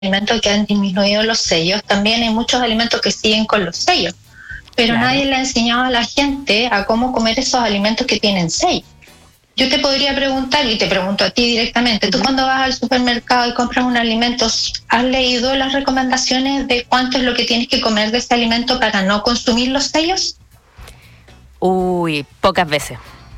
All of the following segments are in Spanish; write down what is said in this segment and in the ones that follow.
alimentos que han disminuido los sellos, también hay muchos alimentos que siguen con los sellos, pero Claro. nadie le ha enseñado a la gente a cómo comer esos alimentos que tienen sellos. Yo te podría preguntar, y te pregunto a ti directamente, tú cuando vas al supermercado y compras un alimento, ¿has leído las recomendaciones de cuánto es lo que tienes que comer de ese alimento para no consumir los sellos? Uy, pocas veces.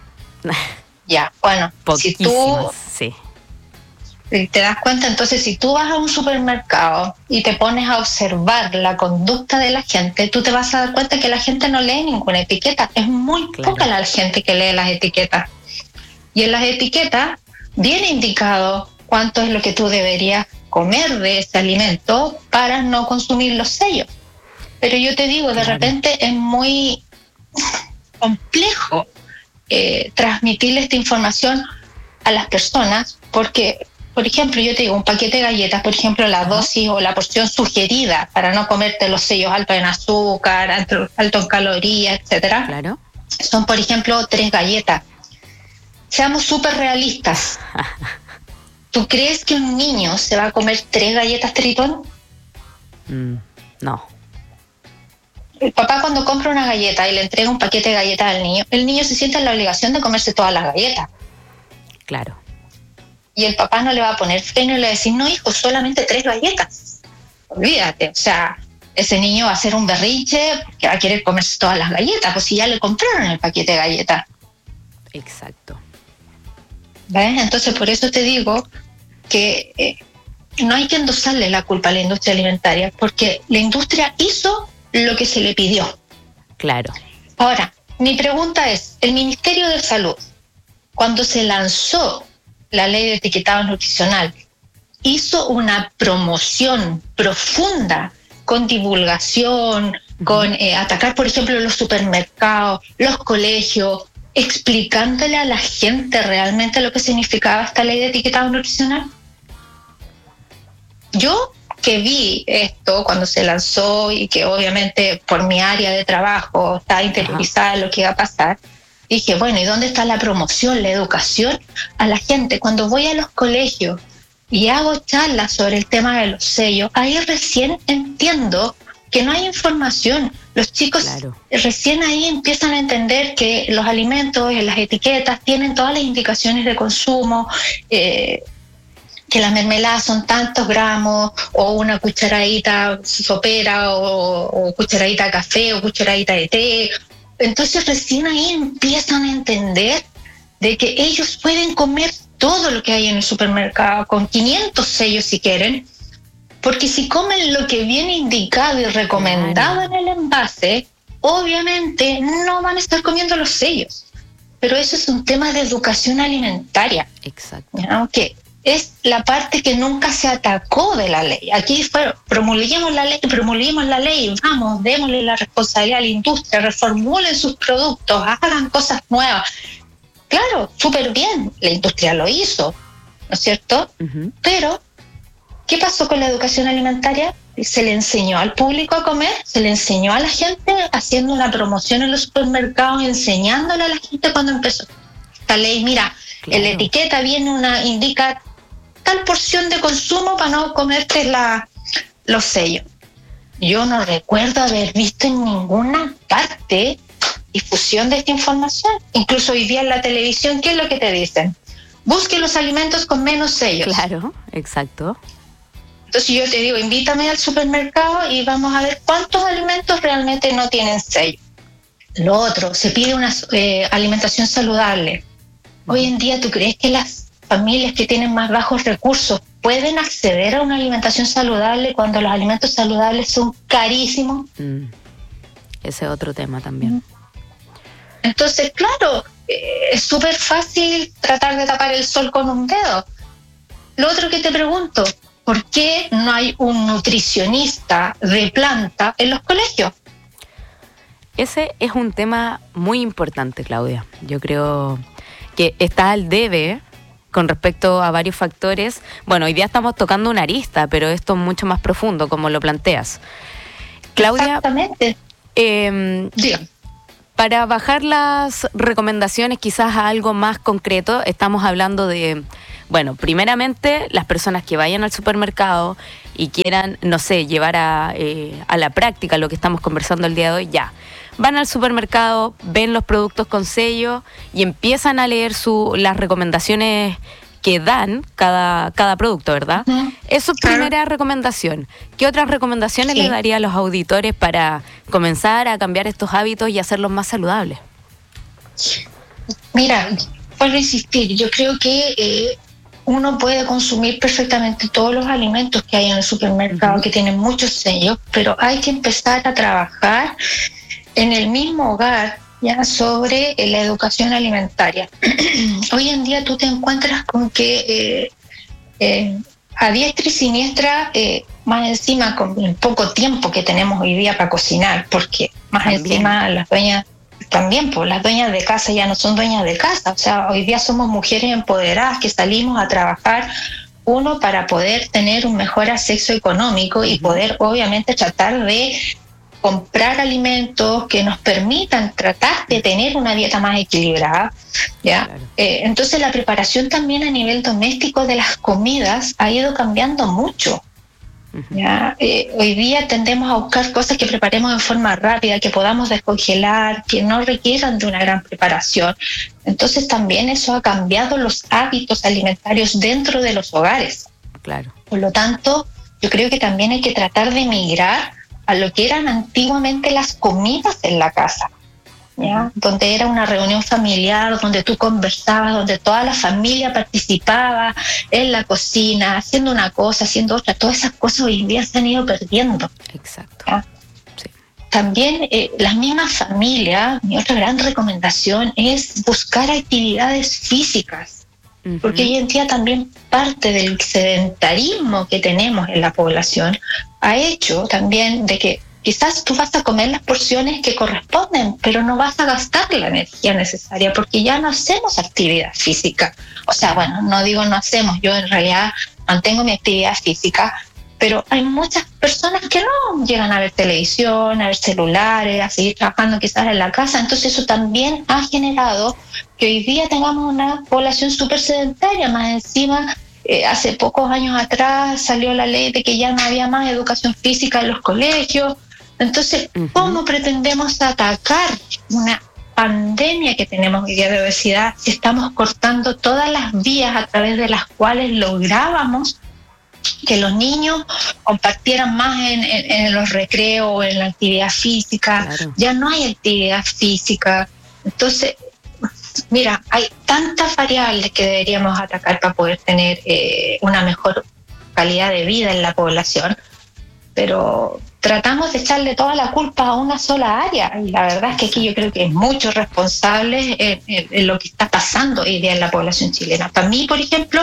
Ya, bueno, si tú Poquísimas, sí. te das cuenta, entonces si tú vas a un supermercado y te pones a observar la conducta de la gente, tú te vas a dar cuenta que la gente no lee ninguna etiqueta. Es muy Claro. poca la gente que lee las etiquetas. Y en las etiquetas viene indicado cuánto es lo que tú deberías comer de ese alimento para no consumir los sellos. Pero yo te digo, de Claro. repente es muy complejo transmitirle esta información a las personas porque, por ejemplo, yo te digo, un paquete de galletas, por ejemplo, la dosis o la porción sugerida para no comerte los sellos altos en azúcar, alto en calorías, etcétera, Claro. son, por ejemplo, 3 galletas. Seamos súper realistas. ¿Tú crees que un niño se va a comer 3 galletas Tritón? No. El papá cuando compra una galleta y le entrega un paquete de galletas al niño, el niño se siente en la obligación de comerse todas las galletas. Claro. Y el papá no le va a poner freno y le va a decir, no hijo, solamente 3 galletas. Olvídate, o sea, ese niño va a hacer un berrinche porque va a querer comerse todas las galletas, pues si ya le compraron el paquete de galletas. Exacto. ¿Ves? Entonces por eso te digo que no hay que endosarle la culpa a la industria alimentaria, porque la industria hizo lo que se le pidió. Claro. Ahora, mi pregunta es, el Ministerio de Salud, cuando se lanzó la ley de etiquetado nutricional, hizo una promoción profunda con divulgación, con atacar, por ejemplo, los supermercados, los colegios, explicándole a la gente realmente lo que significaba esta ley de etiquetado nutricional. Yo que vi esto cuando se lanzó y que obviamente por mi área de trabajo estaba interiorizada en lo que iba a pasar, dije, bueno, ¿y dónde está la promoción, la educación a la gente? Cuando voy a los colegios y hago charlas sobre el tema de los sellos, ahí recién entiendo que no hay información. Los chicos recién ahí empiezan a entender que los alimentos en las etiquetas tienen todas las indicaciones de consumo, que las mermeladas son tantos gramos, o una cucharadita sopera, o cucharadita de café, o cucharadita de té. Entonces recién ahí empiezan a entender de que ellos pueden comer todo lo que hay en el supermercado, con 500 sellos si quieren, porque si comen lo que viene indicado y recomendado en el envase, obviamente no van a estar comiendo los sellos. Pero eso es un tema de educación alimentaria. Exacto. Aunque es la parte que nunca se atacó de la ley. Aquí fue, promulguemos la ley, vamos, démosle la responsabilidad a la industria, reformulen sus productos, hagan cosas nuevas. Claro, súper bien, la industria lo hizo, ¿no es cierto? Pero, ¿qué pasó con la educación alimentaria? Se le enseñó al público a comer, se le enseñó a la gente haciendo una promoción en los supermercados, enseñándole a la gente cuando empezó esta ley. Mira, en la etiqueta viene indica tal porción de consumo para no comerte los sellos. Yo no recuerdo haber visto en ninguna parte difusión de esta información. Incluso hoy día en la televisión, ¿qué es lo que te dicen? Busque los alimentos con menos sellos. Claro, exacto. Entonces yo te digo, invítame al supermercado y vamos a ver cuántos alimentos realmente no tienen sello. Lo otro, se pide una alimentación saludable. Hoy en día, ¿tú crees que las familias que tienen más bajos recursos pueden acceder a una alimentación saludable cuando los alimentos saludables son carísimos? Ese es otro tema también. Entonces, claro, es súper fácil tratar de tapar el sol con un dedo. Lo otro que te pregunto, ¿por qué no hay un nutricionista de planta en los colegios? Ese es un tema muy importante, Claudia. Yo creo que está al debe con respecto a varios factores. Bueno, hoy día estamos tocando una arista, pero esto es mucho más profundo, como lo planteas. Claudia, exactamente. para bajar las recomendaciones quizás a algo más concreto, estamos hablando de, bueno, primeramente las personas que vayan al supermercado y quieran, no sé, llevar a la práctica lo que estamos conversando el día de hoy, ya. Van al supermercado, ven los productos con sello y empiezan a leer las recomendaciones que dan cada producto, ¿verdad? Eso es primera recomendación. ¿Qué otras recomendaciones le daría a los auditores para comenzar a cambiar estos hábitos y hacerlos más saludables? Mira, vuelvo a insistir, yo creo que uno puede consumir perfectamente todos los alimentos que hay en el supermercado, que tienen muchos sellos, pero hay que empezar a trabajar en el mismo hogar ya sobre la educación alimentaria. Hoy en día tú te encuentras con que a diestra y siniestra, más encima con el poco tiempo que tenemos hoy día para cocinar, porque más encima las dueñas también, pues las dueñas de casa ya no son dueñas de casa, o sea, hoy día somos mujeres empoderadas que salimos a trabajar, uno, para poder tener un mejor acceso económico y poder obviamente tratar de comprar alimentos que nos permitan tratar de tener una dieta más equilibrada, ¿ya? Claro. Entonces la preparación también a nivel doméstico de las comidas ha ido cambiando mucho, ¿ya? Hoy día tendemos a buscar cosas que preparemos en forma rápida, que podamos descongelar, que no requieran de una gran preparación. Entonces también eso ha cambiado los hábitos alimentarios dentro de los hogares. Claro. Por lo tanto, yo creo que también hay que tratar de migrar a lo que eran antiguamente las comidas en la casa, ¿ya? Donde era una reunión familiar, donde tú conversabas, donde toda la familia participaba en la cocina, haciendo una cosa, haciendo otra. Todas esas cosas hoy en día se han ido perdiendo. Exacto. ¿Ya? Sí. También las mismas familias, mi otra gran recomendación es buscar actividades físicas. Porque hoy en día también parte del sedentarismo que tenemos en la población ha hecho también de que quizás tú vas a comer las porciones que corresponden, pero no vas a gastar la energía necesaria porque ya no hacemos actividad física. O sea, bueno, no digo no hacemos, yo en realidad mantengo mi actividad física, pero hay muchas personas que no llegan a ver televisión, a ver celulares, a seguir trabajando quizás en la casa. Entonces eso también ha generado que hoy día tengamos una población súper sedentaria. Más encima, hace pocos años atrás salió la ley de que ya no había más educación física en los colegios. Entonces, ¿cómo pretendemos atacar una pandemia que tenemos hoy día de obesidad si estamos cortando todas las vías a través de las cuales lográbamos que los niños compartieran más en los recreos, en la actividad física? Claro. Ya no hay actividad física. Entonces, mira, hay tantas variables que deberíamos atacar para poder tener una mejor calidad de vida en la población, pero tratamos de echarle toda la culpa a una sola área, y la verdad es que aquí yo creo que hay muchos responsables en lo que está pasando hoy día en la población chilena. Para mí, por ejemplo,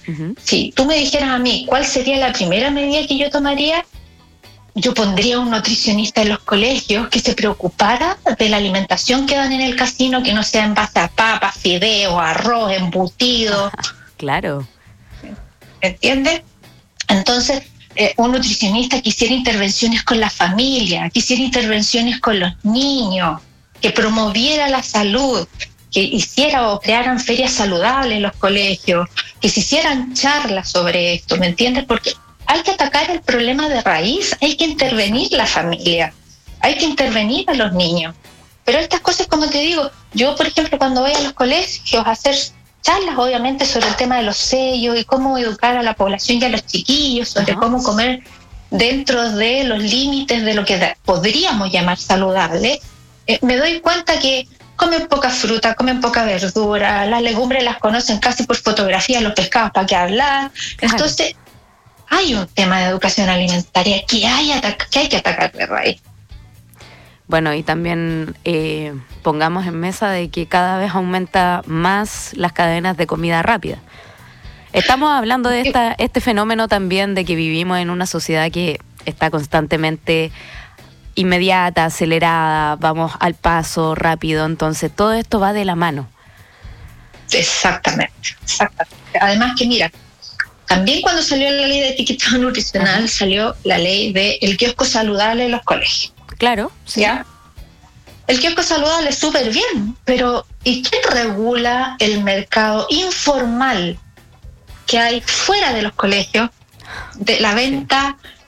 si tú me dijeras a mí cuál sería la primera medida que yo tomaría, yo pondría un nutricionista en los colegios que se preocupara de la alimentación que dan en el casino, que no sea en base a papas, fideos, arroz, embutido. Claro. ¿Entiendes? Entonces, un nutricionista que hiciera intervenciones con la familia, que hiciera intervenciones con los niños, que promoviera la salud, que hiciera o crearan ferias saludables en los colegios, que se hicieran charlas sobre esto, ¿me entiendes? Porque hay que atacar el problema de raíz, hay que intervenir la familia, hay que intervenir a los niños. Pero estas cosas, como te digo, yo, por ejemplo, cuando voy a los colegios a hacer charlas, obviamente, sobre el tema de los sellos y cómo educar a la población y a los chiquillos sobre cómo comer dentro de los límites de lo que podríamos llamar saludable, me doy cuenta que comen poca fruta, comen poca verdura, las legumbres las conocen casi por fotografía, los pescados para qué hablar. Entonces, hay un tema de educación alimentaria que hay que atacar de raíz. Bueno, y también pongamos en mesa de que cada vez aumenta más las cadenas de comida rápida. Estamos hablando de este fenómeno también de que vivimos en una sociedad que está constantemente inmediata, acelerada, vamos al paso rápido, entonces todo esto va de la mano. Exactamente. Además que mira, también cuando salió la ley de etiquetado nutricional, salió la ley del kiosco saludable en los colegios. Claro, sí. ¿Ya? el kiosco saludable súper bien, pero ¿y quién regula el mercado informal que hay fuera de los colegios? De la venta